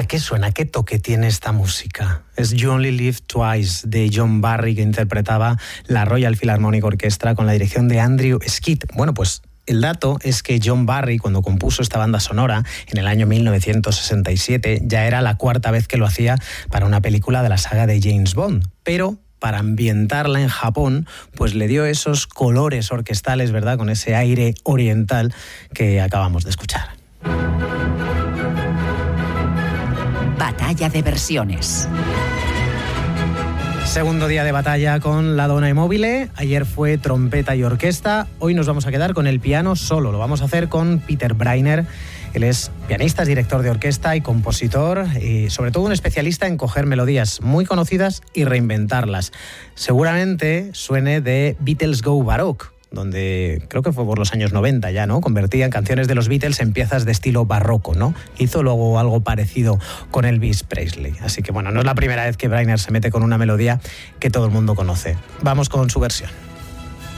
¿A qué suena? ¿Qué toque tiene esta música? Es You Only Live Twice, de John Barry, que interpretaba la Royal Philharmonic Orchestra con la dirección de Andrew Skeet. Bueno, pues el dato es que John Barry, cuando compuso esta banda sonora en el año 1967, ya era la cuarta vez que lo hacía para una película de la saga de James Bond. Pero para ambientarla en Japón, pues le dio esos colores orquestales, ¿verdad?, con ese aire oriental que acabamos de escuchar. Batalla de versiones. Segundo día de batalla con la Donna Immobile. Ayer fue trompeta y orquesta. Hoy nos vamos a quedar con el piano solo. Lo vamos a hacer con Peter Breiner. Él es pianista, es director de orquesta y compositor, y sobre todo un especialista en coger melodías muy conocidas y reinventarlas. Seguramente suene de Beatles Go Baroque, donde creo que fue por los años 90 ya, ¿no? Convertían canciones de los Beatles en piezas de estilo barroco, ¿no? Hizo luego algo parecido con Elvis Presley. Así que bueno, no es la primera vez que Breiner se mete con una melodía que todo el mundo conoce. Vamos con su versión.